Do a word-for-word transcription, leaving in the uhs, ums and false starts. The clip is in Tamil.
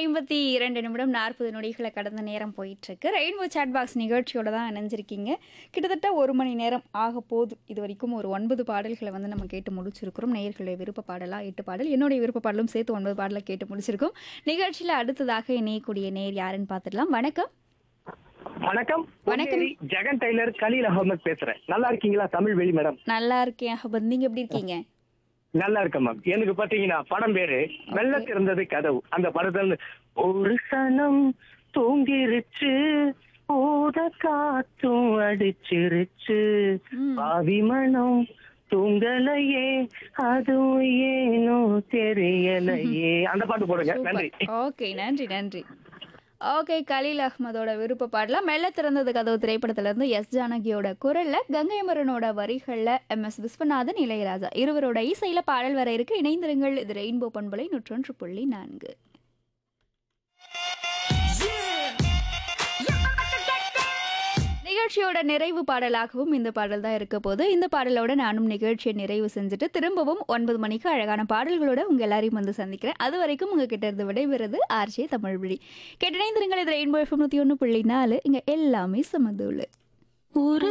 ஐம்பத்தி இரண்டு நிமிடம் நாற்பது நொடிகளை கடந்த நேரம் போயிட்டுருக்கு. ரெயின்போ சாட் பாக்ஸ் நிகழ்ச்சியோட தான் இணைஞ்சிருக்கீங்க. கிட்டத்தட்ட ஒரு மணி நேரம் ஆக போகுது. இது வரைக்கும் ஒரு ஒன்பது பாடல்களை வந்து நம்ம கேட்டு முடிச்சிருக்கிறோம். நேயர்களுடைய விருப்ப பாடலாக எட்டு பாடல், என்னுடைய விருப்ப பாடலும் சேர்த்து ஒன்பது பாடலை கேட்டு முடிச்சிருக்கோம். நிகழ்ச்சியில் அடுத்ததாக இணையக்கூடிய நேர் யாருன்னு பார்த்துடலாம். வணக்கம். வணக்கம். வணக்கம். பொன்னேரி ஜெகன் டெய்லர் கலீல் அகமது பேசுறேன். நல்லா இருக்கீங்களா தமிழ் வெளி மேடம்? நல்லா இருக்கேன் அஹபத், நீங்க எப்படி இருக்கீங்க? நல்லா இருக்கேன் மேம். எனக்கு பாத்தீங்கன்னா படம் பேரு மெல்ல திறந்தது கதவு. அந்த படத்துல ஒரு சனம் தூங்கிருச்சு, ஓத காத்தும் அடிச்சிருச்சு, ம். பாவி மனம் தூங்கலையே, அதுவும் ஏனோ தெரியலையே. அந்த பாட்டு போடுங்க. நன்றி. ஓகே, நன்றி நன்றி. ஓகே, கலீல் அஹ்மதோட விருப்ப பாடலாம். மெல்ல திறந்தது கதவு திரைப்படத்துல இருந்து எஸ் ஜானகியோட குரல்ல, கங்கை அமரனோட வரிகள்ல எம் எஸ் விஸ்வநாதன், இளையராஜா இருவரோட இசையில பாடல் வர இருக்கு. இணைந்திருங்கள். இது ரெயின்போ பண்பலை நூற்றொன்று புள்ளி நான்கு. நிகழ்ச்சியோட நிறைவு பாடலாகவும் இந்த பாடல் தான் இருக்க போது. இந்த பாடலோட நானும் நிகழ்ச்சியை நிறைவு செஞ்சுட்டு திரும்பவும் ஒன்பது மணிக்கு அழகான பாடல்களோட உங்க எல்லாரையும் வந்து சந்திக்கிறேன். அது வரைக்கும் உங்ககிட்ட இருந்து விடைபெறுது ஆர்ஜே தமிழ்விழி. கேட்டிணைந்திருங்கள். இது ரெயின்போ எஃப்எம் நூற்றி ஒன்று புள்ளி நாலு. இங்க எல்லாமே சமதூளு.